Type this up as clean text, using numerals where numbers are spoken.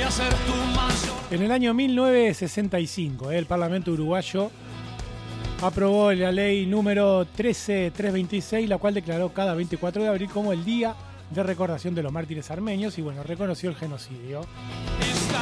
a ser tu mansión. En el año 1965, el Parlamento uruguayo aprobó la ley número 13326, la cual declaró cada 24 de abril como el Día de Recordación de los Mártires Armenios y, bueno, reconoció el genocidio.